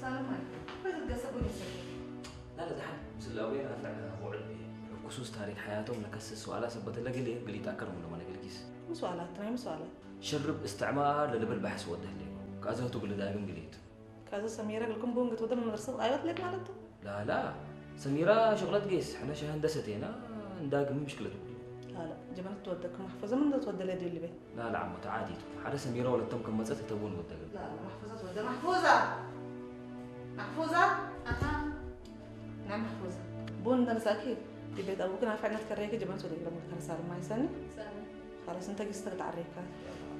سالمة بس تقصبوني سكت لا دحين مثل أوين أفعل أبو عربي خصوص تاريخ حياتهم لكسس سؤالات سبت لك اللي قلي تأكرهم لما نقلقيس مو سؤالات ترى سؤالات شرب استعمار للبل بحث وده لي كذا تقول دائما قليت كذا سميرة لكم بونج تودم من المدرسة أيوة ليك مالته لا سميرة شغلات قيس احنا هندستنا نداق مشكلة لا جبنت تودك محفظة من تود لي دي اللي بيه لا عمو تعادي حدا سميرة ولا تم كم مزات تبون ودك لا محفظة تود محفوظة أها نعم محفوظة بون درس أكيد في بيت أبوك أنا فعلا تكريك جبنت تودك لما تكرر صار ما يسني خلاص أنت قصتك تعريكات